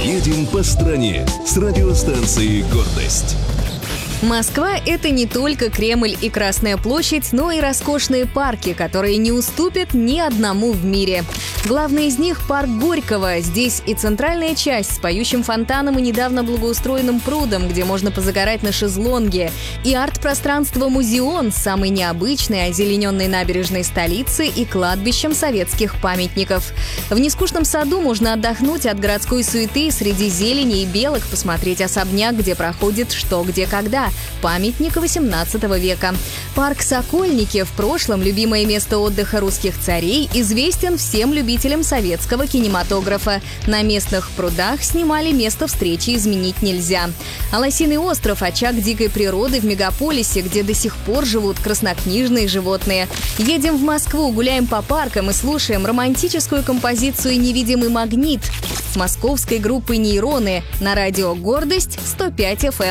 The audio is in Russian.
Едем по стране с радиостанцией «Гордость». Москва – это не только Кремль и Красная площадь, но и роскошные парки, которые не уступят ни одному в мире. Главный из них – парк Горького. Здесь и центральная часть с поющим фонтаном и недавно благоустроенным прудом, где можно позагорать на шезлонге, и арт-пространство «Музеон» с самой необычной озелененной набережной столицы и кладбищем советских памятников. В нескучном саду можно отдохнуть от городской суеты, среди зелени и белок посмотреть особняк, где проходит «Что, где, когда» – памятник XVIII века. Парк Сокольники, в прошлом любимое место отдыха русских царей, известен всем любителям советского кинематографа. На местных прудах снимали «Место встречи изменить нельзя». А Лосиный остров – очаг дикой природы в мегаполисе, где до сих пор живут краснокнижные животные. Едем в Москву, гуляем по паркам и слушаем романтическую композицию «Невидимый магнит» московской группы «Нейроны» на радио «Гордость» 105 FM.